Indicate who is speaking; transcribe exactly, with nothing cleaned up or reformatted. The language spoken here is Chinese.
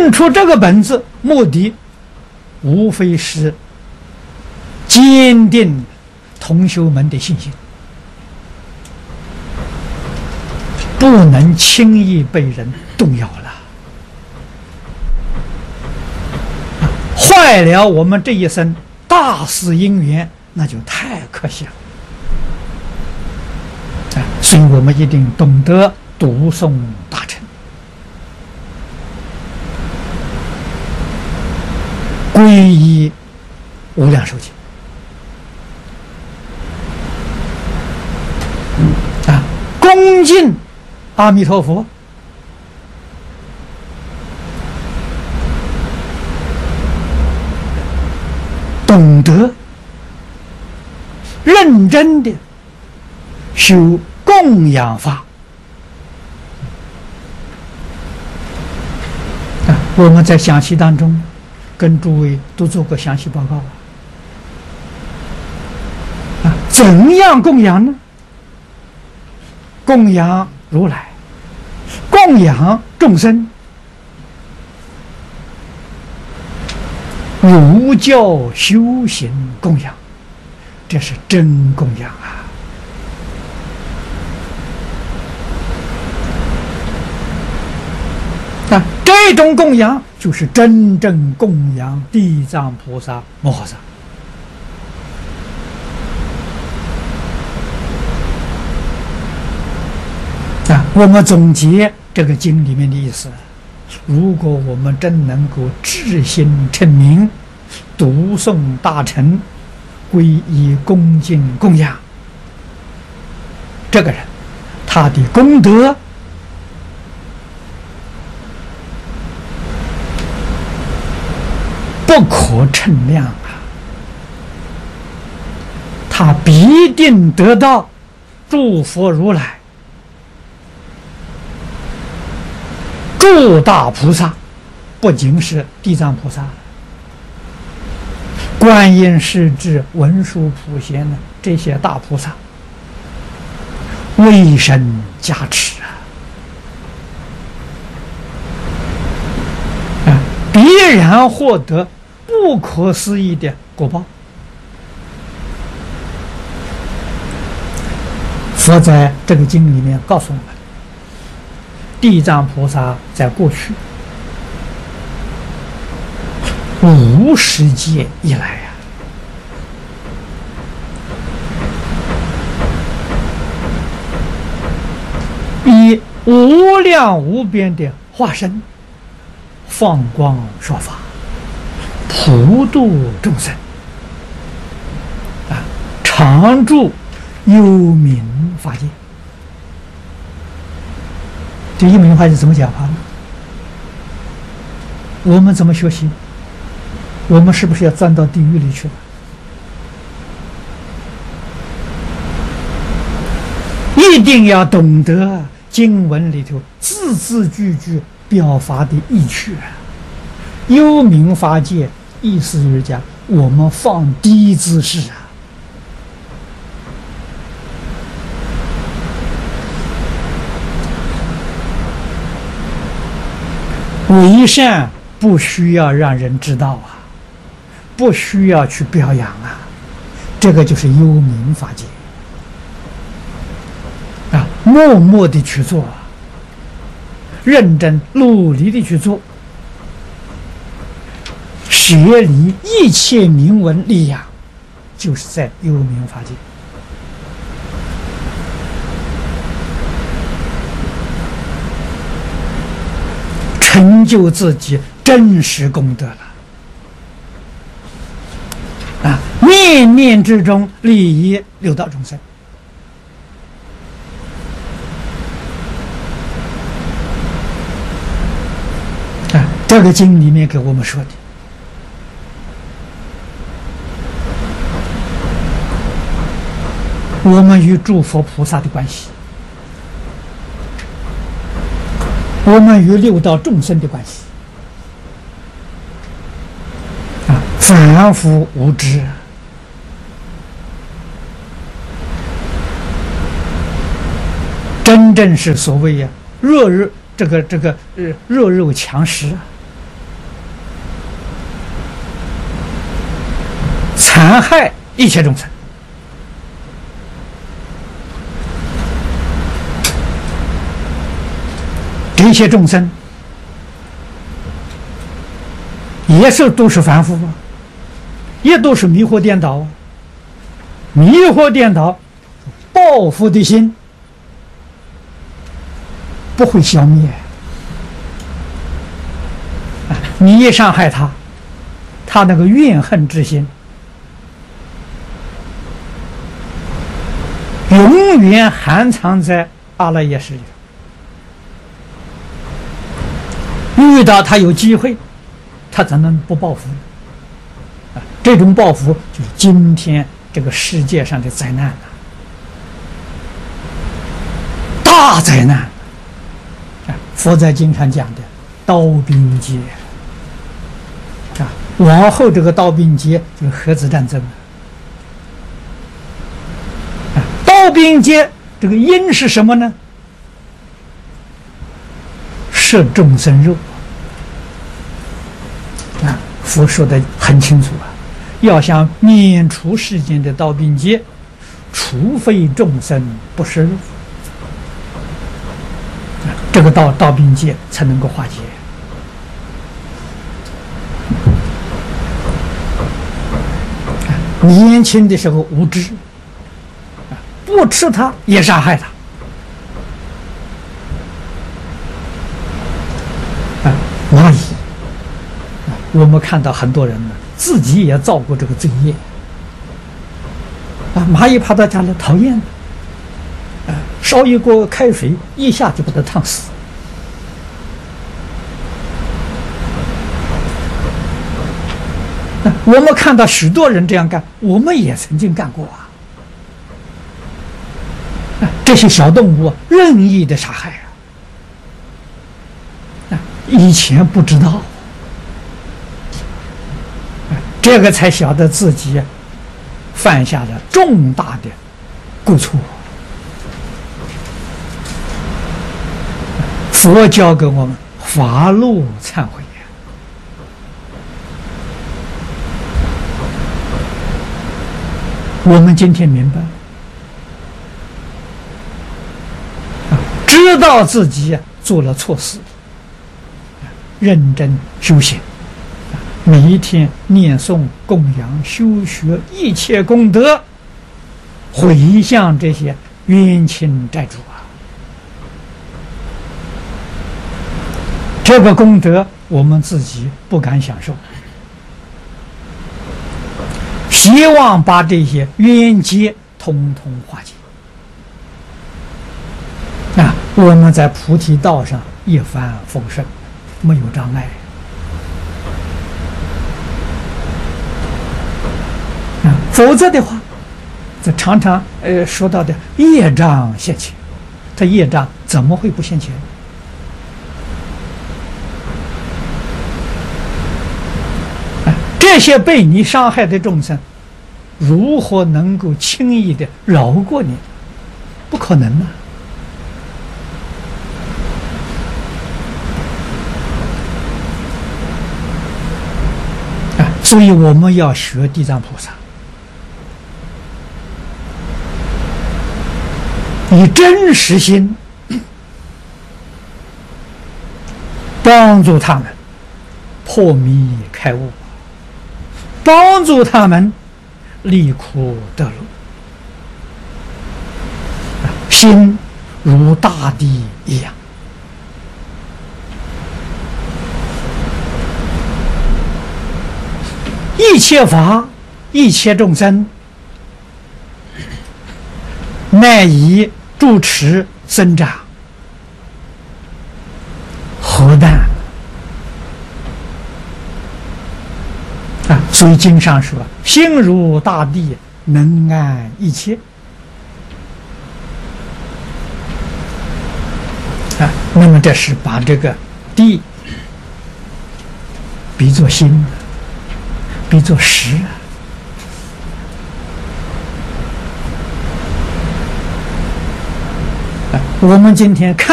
Speaker 1: 印出这个本子，目的无非是坚定同学们的信心，不能轻易被人动摇了，坏了我们这一生大事因缘，那就太可惜了。所以我们一定懂得读诵大乘，皈依无量寿经啊，恭敬阿弥陀佛，懂得认真的修供养法啊，我们在详细当中跟诸位都做过详细报告啊。怎样供养呢？供养如来，供养众生，儒教修行供养，这是真供养啊！啊，这种供养就是真正供养地藏菩萨摩诃萨。啊，我们总结这个经里面的意思，如果我们真能够至心称名，读诵大乘，皈依恭敬供养，这个人他的功德不可称量啊，他必定得到诸佛如来、诸大菩萨，不仅是地藏菩萨，观音、势至、文殊、普贤呢，这些大菩萨为神加持啊，啊，必然获得不可思议的果报。佛在这个经里面告诉我们，地藏菩萨在过去无始劫以来呀、啊，以无量无边的化身放光说法，普度众生啊，常住幽冥法界。这幽冥法界怎么讲法呢？我们怎么学习？我们是不是要钻到地狱里去了？一定要懂得经文里头字字句句表达的意趣啊！幽冥法界意思就是讲我们放低姿势啊，为善不需要让人知道啊，不需要去表扬啊，这个就是幽冥法界啊，默默地去做啊，认真努力地去做，舍离一切名闻利养，就是在幽冥法界。成就自己真实功德了啊！念念之中利益六道众生啊！这个经里面给我们说的，我们与诸佛菩萨的关系，我们与六道众生的关系啊，凡夫无知，真正是所谓呀、啊、弱肉这个这个呃弱肉强食残害一切众生。这些众生也是都是凡夫啊，也都是迷惑颠倒啊。迷惑颠倒，报复的心不会消灭。你一伤害他，他那个怨恨之心永远含藏在阿赖耶识里。遇到他有机会，他怎能不报复呢？啊，这种报复就是今天这个世界上的灾难了，大灾难。啊，佛在经上讲的刀兵劫啊，往后这个刀兵劫就是核子战争了。啊，刀兵劫这个因是什么呢？摄众生肉啊，佛说的很清楚啊，要想免除世间的刀兵劫，除非众生不摄肉，啊，这个刀刀兵劫才能够化解。啊，年轻的时候无知，啊，不吃它也伤害它。蚂蚁，我们看到很多人呢，自己也造过这个罪业。啊，蚂蚁爬到家里讨厌的，啊，烧一锅开水，一下就把它烫死。啊，我们看到许多人这样干，我们也曾经干过啊。啊，这些小动物任意的杀害啊。以前不知道，这个才晓得自己犯下了重大的过错。佛教给我们发露忏悔呀，我们今天明白，知道自己做了错事。认真修行，每一天念诵、供养、修学一切功德，回向这些冤亲债主啊！这个功德我们自己不敢享受，希望把这些冤结通通化解。啊，我们在菩提道上一帆风顺。没有障碍啊，否则的话，这常常呃说到的业障现前，这业障怎么会不现前？啊，这些被你伤害的众生，如何能够轻易的饶过你？不可能啊！所以我们要学地藏菩萨，以真实心帮助他们破迷开悟，帮助他们离苦得乐，心如大地一样。一切法，一切众生，乃以住持增长，何难啊！所以经上说：“心如大地，能安一切。”啊，那么这是把这个地比作心，比作石啊！我们今天看